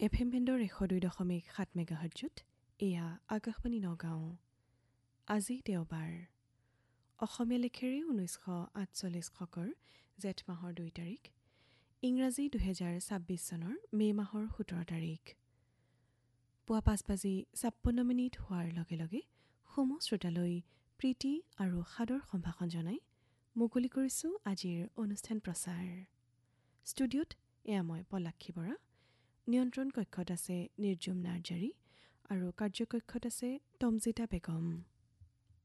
FM বেণ্ডৰ 102.7 মেগাহাৰ্টজত এয়া আকাশবাণী নগাঁও। আজি দেওবাৰ, অসমীয়া লেখেৰে 1948 শকৰ জেঠ মাহৰ 2 তাৰিখ, ইংৰাজী 2026 চনৰ মে' মাহৰ 17 তাৰিখ। পুৱা 5:56 হোৱাৰ লগে লগে সমূহ শ্ৰোতালৈ প্ৰীতি আৰু সাদৰ সম্ভাষণ জনাই মুকলি কৰিছোঁ আজিৰ অনুষ্ঠান প্ৰচাৰ। ষ্টুডিঅ'ত এয়া মই পলাক্ষী বৰা, নিয়ন্ত্ৰণ কক্ষত আছে নিৰ্জুম নাৰ্জাৰী আৰু কাৰ্যকক্ষত আছে তমজিতা বেগম।